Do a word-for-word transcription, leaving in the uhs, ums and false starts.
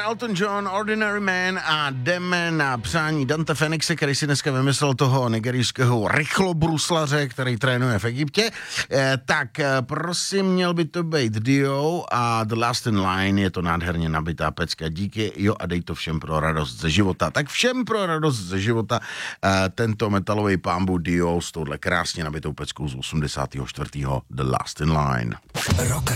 Elton John, Ordinary Man a jdeme na přání Dante Fenixe, který si dneska vymyslel toho nigerijského rychlobruslaře, který trénuje v Egyptě. Eh, tak eh, prosím, měl by to být Dio a The Last in Line, je to nádherně nabitá pecka. Díky, jo, a dej to všem pro radost ze života. Tak všem pro radost ze života eh, tento metalový pámbu Dio s touhle krásně nabitou peckou z osmdesátého čtvrtého The Last in Line. Rock